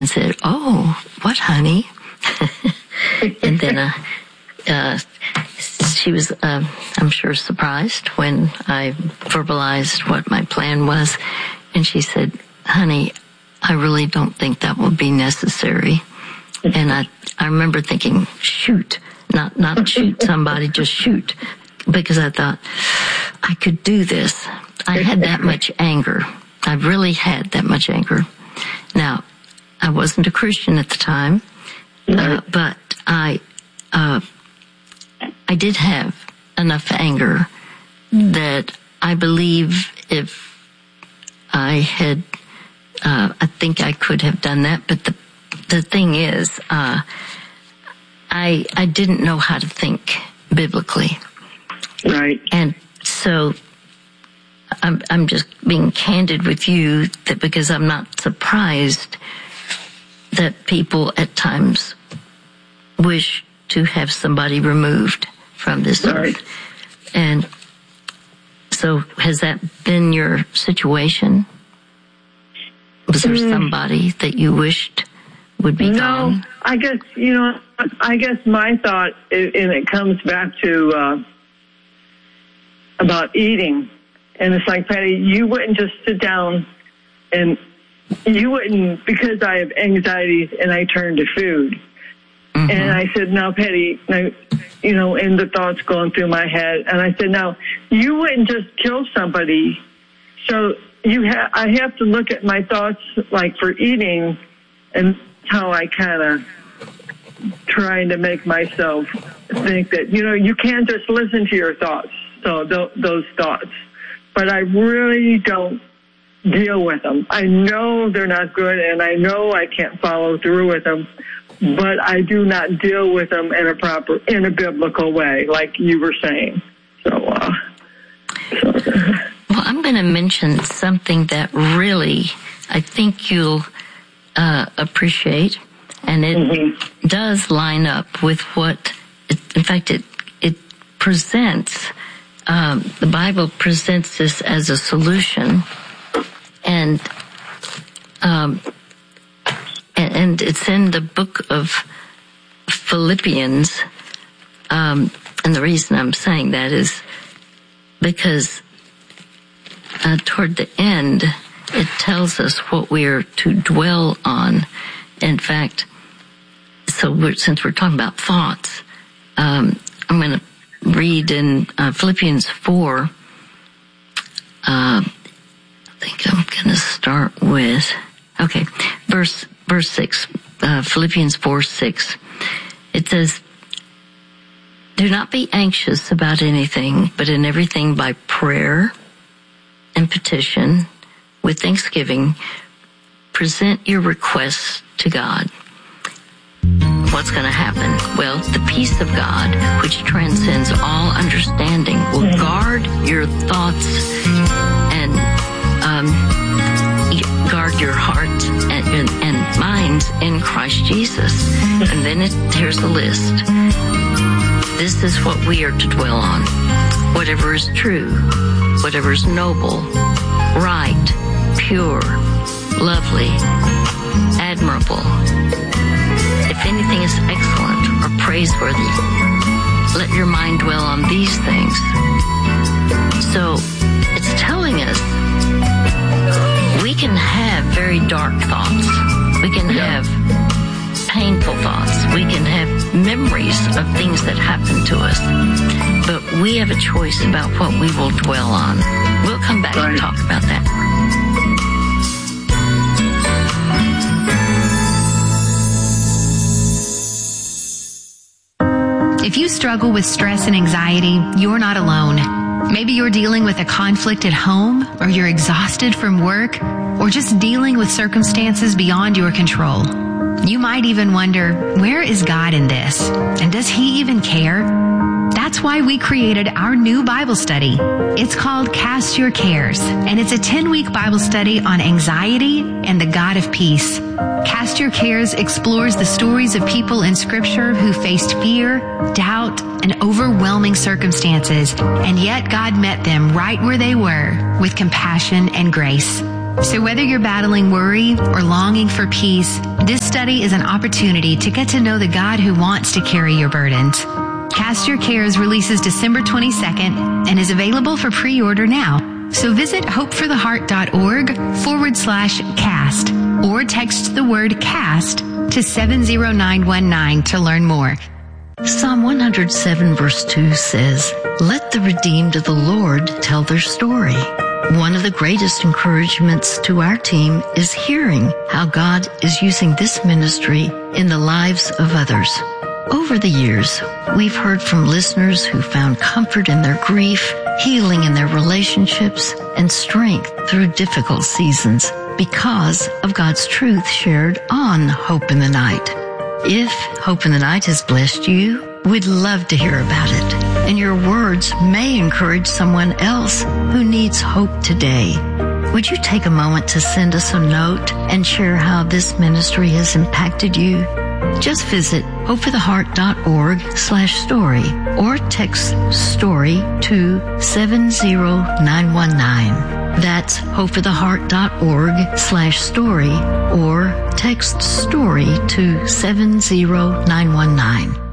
said, "Oh, what, honey?" And then she was, I'm sure, surprised when I verbalized what my plan was. And she said, "Honey, I really don't think that will be necessary." And I remember thinking, shoot, not shoot somebody, just shoot. Because I thought, I could do this. I had that much anger. I really had that much anger. Now, I wasn't a Christian at the time, but I did have enough anger that I believe if I had, I think I could have done that. But the thing is, I didn't know how to think biblically. Right. And so I'm just being candid with you that because I'm not surprised that people at times wish to have somebody removed from this earth. And so has that been your situation? Was there somebody that you wished would be gone? No, I guess my thought, and it comes back to about eating. And it's like, Patty, you wouldn't just sit down and you wouldn't, because I have anxieties and I turn to food. Mm-hmm. And I said, now, Patty, and the thoughts going through my head. And I said, now, you wouldn't just kill somebody. So I have to look at my thoughts, like for eating, and how I kind of trying to make myself think that, you can't just listen to your thoughts. So those thoughts. But I really don't deal with them. I know they're not good, and I know I can't follow through with them, but I do not deal with them in a biblical way, like you were saying. Well, I'm going to mention something that really I think you'll appreciate, and it does line up with what, in fact, it presents. The Bible presents this as a solution, and it's in the book of Philippians. And the reason I'm saying that is because toward the end, it tells us what we are to dwell on. In fact, since we're talking about thoughts, I'm going to read in Philippians 4. I think I'm going to start with, verse 6, Philippians 4:6. It says, "Do not be anxious about anything, but in everything by prayer and petition, with thanksgiving, present your requests to God." What's going to happen? Well, the peace of God, which transcends all understanding, will guard your thoughts and guard your heart and minds in Christ Jesus. And then here's the list. This is what we are to dwell on. Whatever is true, whatever is noble, right, pure, lovely, admirable. If anything is excellent or praiseworthy, let your mind dwell on these things. So it's telling us we can have very dark thoughts. We can have painful thoughts. We can have memories of things that happen to us. But we have a choice about what we will dwell on. We'll come back and talk about that. If you struggle with stress and anxiety, you're not alone. Maybe you're dealing with a conflict at home, or you're exhausted from work, or just dealing with circumstances beyond your control. You might even wonder, where is God in this? And does He even care? That's why we created our new Bible study. It's called Cast Your Cares, and it's a 10-week Bible study on anxiety and the God of peace. Cast Your Cares explores the stories of people in Scripture who faced fear, doubt, and overwhelming circumstances, and yet God met them right where they were with compassion and grace. So whether you're battling worry or longing for peace, this study is an opportunity to get to know the God who wants to carry your burdens. Cast Your Cares releases December 22nd and is available for pre-order now. So visit hopefortheheart.org/cast or text the word CAST to 70919 to learn more. Psalm 107 verse 2 says, "Let the redeemed of the Lord tell their story." One of the greatest encouragements to our team is hearing how God is using this ministry in the lives of others. Over the years, we've heard from listeners who found comfort in their grief, healing in their relationships, and strength through difficult seasons because of God's truth shared on Hope in the Night. If Hope in the Night has blessed you, we'd love to hear about it. And your words may encourage someone else who needs hope today. Would you take a moment to send us a note and share how this ministry has impacted you? Just visit hopefortheheart.org/story or text STORY to 70919. That's hopefortheheart.org/story or text STORY to 70919.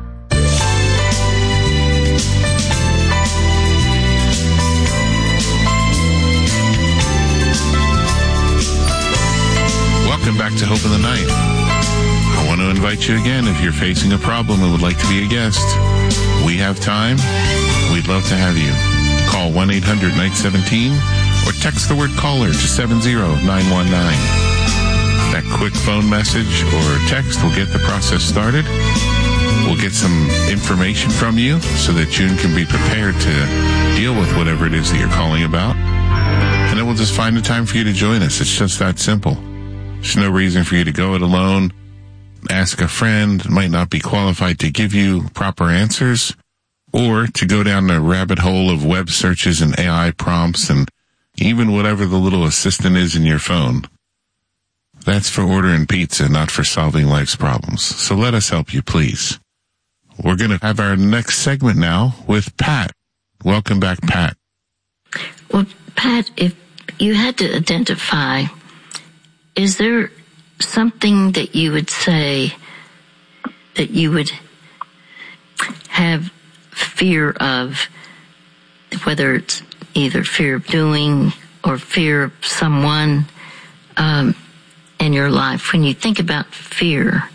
Welcome back to Hope in the Night. I want to invite you again if you're facing a problem and would like to be a guest. We have time. We'd love to have you. Call 1-800-NIGHT-17 or text the word caller to 70919. That quick phone message or text will get the process started. We'll get some information from you so that June can be prepared to deal with whatever it is that you're calling about. And then we'll just find a time for you to join us. It's just that simple. There's no reason for you to go it alone. Ask a friend, might not be qualified to give you proper answers, or to go down the rabbit hole of web searches and AI prompts and even whatever the little assistant is in your phone. That's for ordering pizza, not for solving life's problems. So let us help you, please. We're going to have our next segment now with Pat. Welcome back, Pat. Well, Pat, if you had to identify, is there something that you would say that you would have fear of, whether it's either fear of doing or fear of someone in your life? When you think about fear,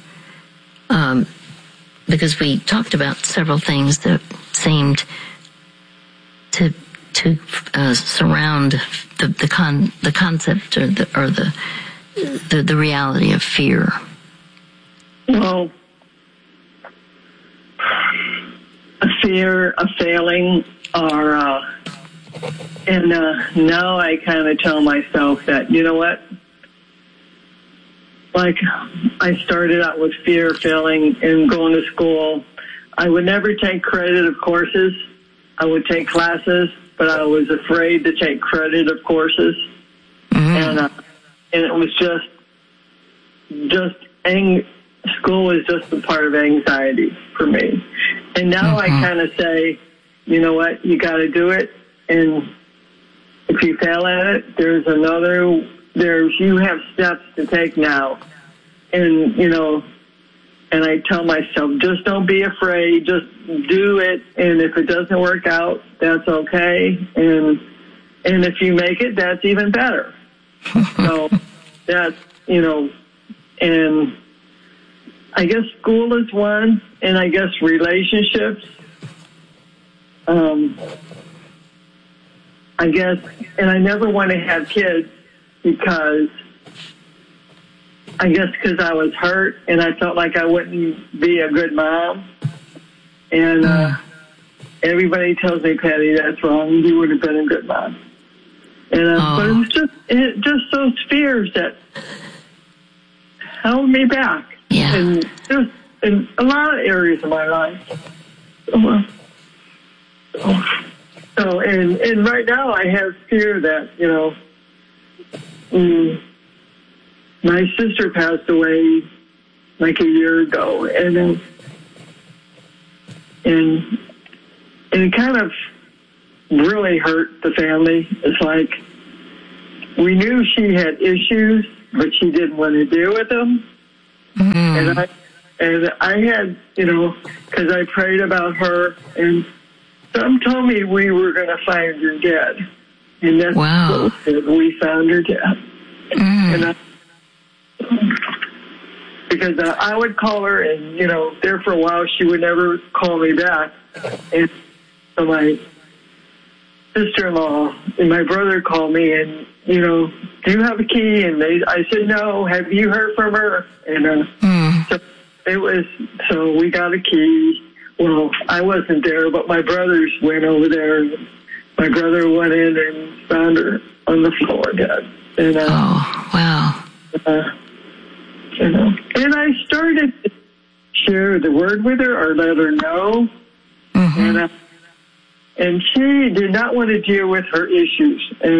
because we talked about several things that seemed to surround the concept or the reality of fear. Well, a fear of failing, or and now I kind of tell myself that, you know what? Like, I started out with fear of failing and going to school. I would never take credit of courses. I would take classes, but I was afraid to take credit of courses. Mm-hmm. And it was school was just a part of anxiety for me. And now I kind of say, you know what, you got to do it. And if you fail at it, you have steps to take now. And, and I tell myself, just don't be afraid, just do it. And if it doesn't work out, that's okay. And if you make it, that's even better. So that's, and I guess school is one, and I guess relationships. I guess, and I never want to have kids because I was hurt and I felt like I wouldn't be a good mom. And everybody tells me, Patty, that's wrong. You would have been a good mom. And but it was just those fears that held me back. Yeah. And just in a lot of areas of my life. So, and right now I have fear that, my sister passed away like a year ago, and it kind of really hurt the family. It's like, we knew she had issues, but she didn't want to deal with them. And I had, because I prayed about her, and some told me we were going to find her dead. And that's what we did. We found her dead. And because I would call her, and, there for a while, she would never call me back. And so my sister-in-law and my brother called me, and, do you have a key? And I said, no. Have you heard from her? And so we got a key. Well, I wasn't there, but my brothers went over there. And my brother went in and found her on the floor dead. And, and I started to share the word with her or let her know. And she did not want to deal with her issues.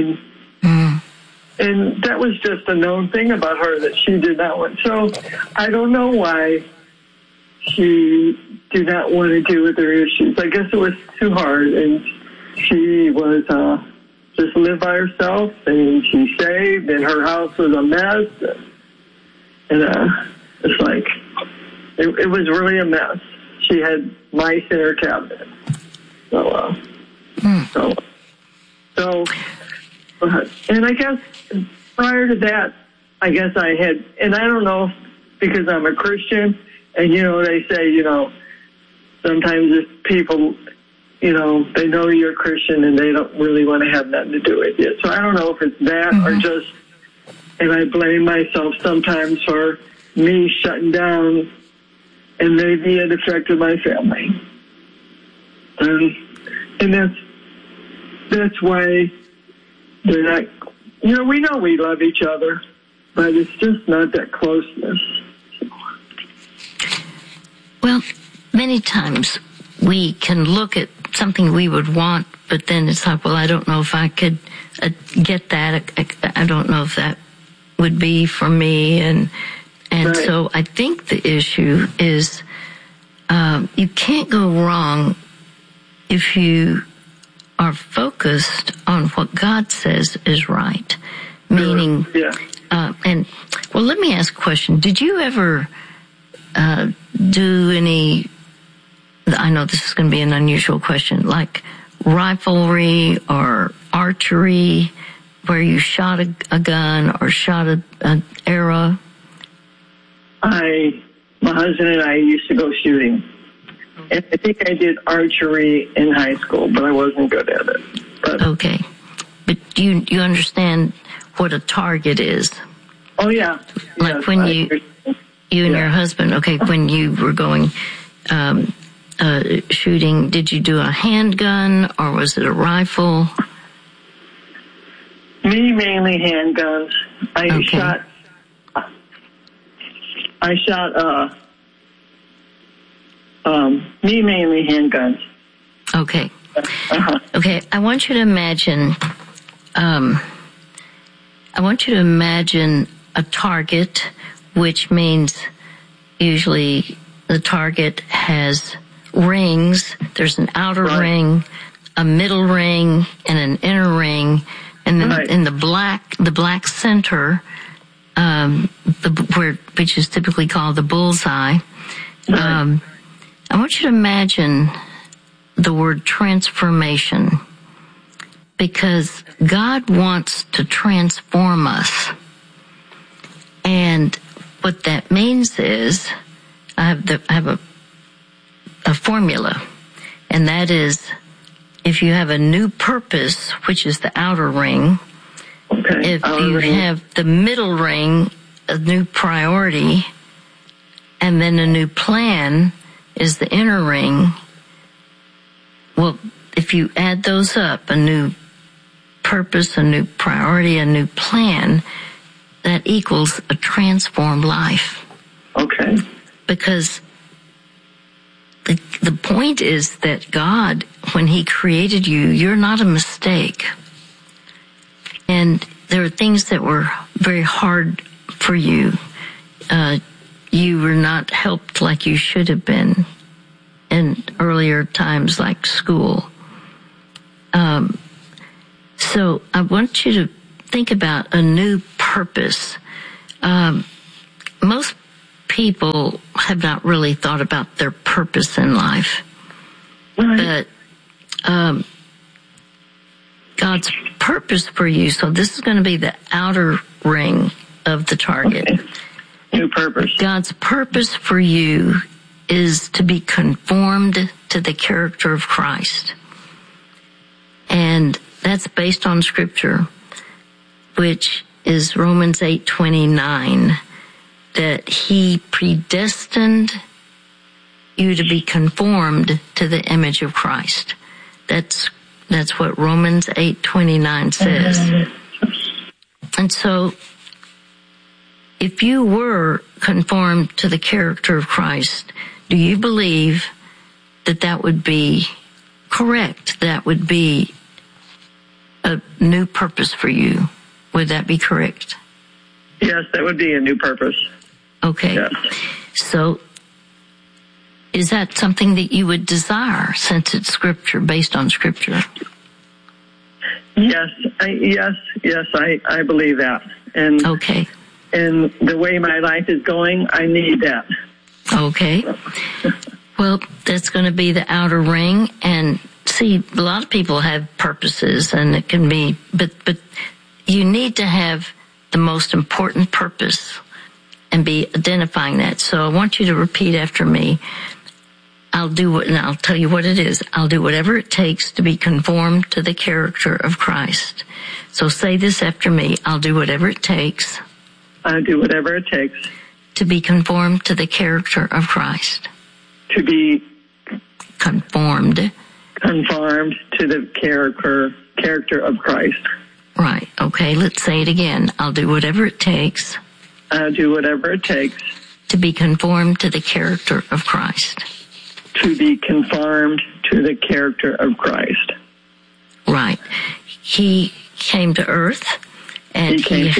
And that was just a known thing about her, that she did not want. So I don't know why she did not want to deal with her issues. I guess it was too hard. And she was just lived by herself, and she saved, and her house was a mess. And it's like, it was really a mess. She had mice in her cabinet. So, and I guess prior to that, I had, and I don't know, because I'm a Christian, and, they say, sometimes if people, they know you're a Christian and they don't really want to have nothing to do with it. So I don't know if it's that or just, and I blame myself sometimes for me shutting down, and maybe it affected my family. And that's why they're not, we know we love each other, but it's just not that closeness. Well, many times we can look at something we would want, but then it's like, well, I don't know if I could get that. I don't know if that would be for me. And so I think the issue is you can't go wrong if you are focused on what God says is right. Meaning, let me ask a question. Did you ever do any, I know this is going to be an unusual question, like riflery or archery, where you shot a gun or shot an arrow? My husband and I used to go shooting. And I think I did archery in high school, but I wasn't good at it. Okay. But do you understand what a target is? Oh, yeah. Like yes, when you and your husband, when you were going shooting, did you do a handgun or was it a rifle? Me, mainly handguns. I shot me, mainly handguns. Okay. Okay, I want you to imagine a target, which means usually the target has rings. There's an outer ring, a middle ring, and an inner ring, and then in the black center, which is typically called the bullseye. I want you to imagine the word transformation, because God wants to transform us. And what that means is, I have a formula, and that is, if you have a new purpose, which is the outer ring, if you have the middle ring, a new priority, and then a new plan is the inner ring. Well, if you add those up, a new purpose, a new priority, a new plan, that equals a transformed life. Okay. Because the point is that God, when He created you, you're not a mistake. And there are things that were very hard for you. You were not helped like you should have been in earlier times, like school. So I want you to think about a new purpose, most people have not really thought about their purpose in life. Right. But God's purpose for you, so this is going to be the outer ring of the target. Okay. New purpose. God's purpose for you is to be conformed to the character of Christ. And that's based on Scripture, which is Romans 8:29, that He predestined you to be conformed to the image of Christ. That's what Romans 8:29 says. And so, if you were conformed to the character of Christ, do you believe that that would be correct? That would be a new purpose for you? Would that be correct? Yes, that would be a new purpose. Okay. Yes. So, is that something that you would desire, since it's Scripture, based on Scripture? Yes, I believe that. And okay. And the way my life is going, I need that. Okay. Well, that's going to be the outer ring. And see, a lot of people have purposes, and it can be, but you need to have the most important purpose and be identifying that. So I want you to repeat after me. And I'll tell you what it is. I'll do whatever it takes to be conformed to the character of Christ. So say this after me. I'll do whatever it takes. I'll do whatever it takes. To be conformed to the character of Christ. To be conformed to the character of Christ. Right. Okay, let's say it again. I'll do whatever it takes. I'll do whatever it takes. To be conformed to the character of Christ. To be conformed to the character of Christ. Right. He came to earth, and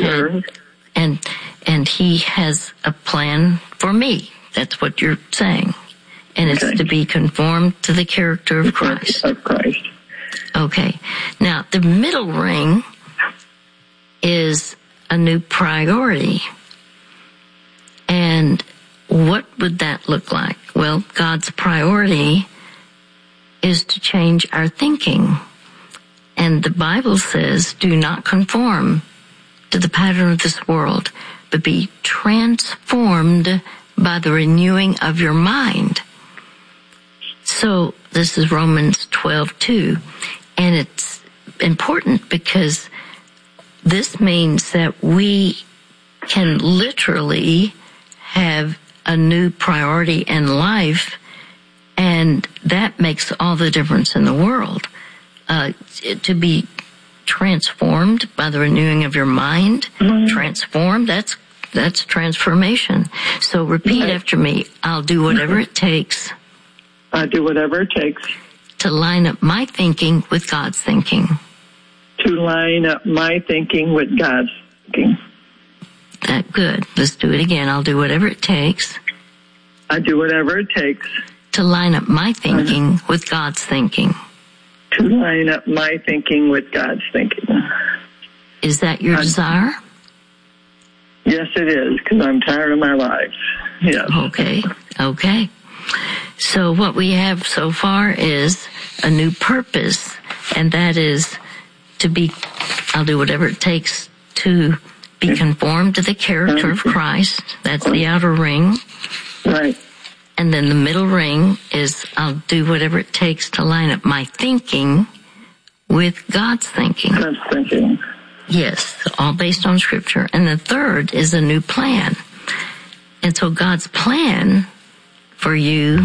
and he has a plan for me. That's what you're saying. And it's to be conformed to the character of Christ. Of Christ. Okay. Now, the middle ring is a new priority. And what would that look like? Well, God's priority is to change our thinking. And the Bible says, do not conform to the pattern of this world, but be transformed by the renewing of your mind. So this is Romans 12:2. And it's important because this means that we can literally have a new priority in life, and that makes all the difference in the world. To be transformed by the renewing of your mind, transformed, that's transformation. So repeat after me. I'll do whatever it takes. I'll do whatever it takes. To line up my thinking with God's thinking. To line up my thinking with God's thinking. That good. Let's do it again. I'll do whatever it takes. I do whatever it takes. To line up my thinking with God's thinking. To line up my thinking with God's thinking. Is that your desire? Yes, it is, because I'm tired of my life. Yes. Okay. So what we have so far is a new purpose, and that is I'll do whatever it takes to be conformed to the character of Christ. That's the outer ring. Right. And then the middle ring is I'll do whatever it takes to line up my thinking with God's thinking. God's thinking. Yes, all based on Scripture. And the third is a new plan. And so God's plan for you,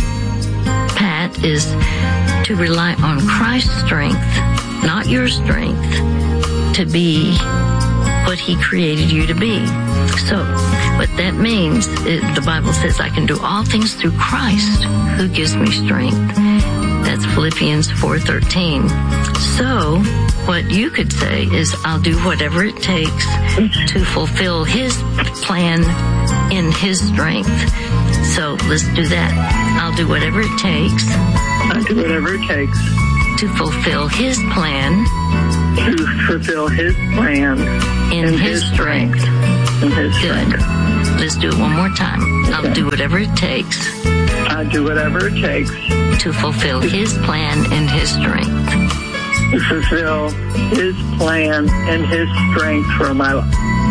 Pat, is to rely on Christ's strength, not your strength, to be what He created you to be. So what that means, the Bible says, I can do all things through Christ who gives me strength. That's Philippians 4:13. So what you could say is, I'll do whatever it takes to fulfill His plan in His strength. So let's do that. I'll do whatever it takes. I'll do whatever it takes to fulfill His plan to fulfill His plan in His strength. In His strength. Good. Let's do it one more time. Okay. I'll do whatever it takes. I'll do whatever it takes to fulfill His plan and His strength. To fulfill His plan and His strength for my life.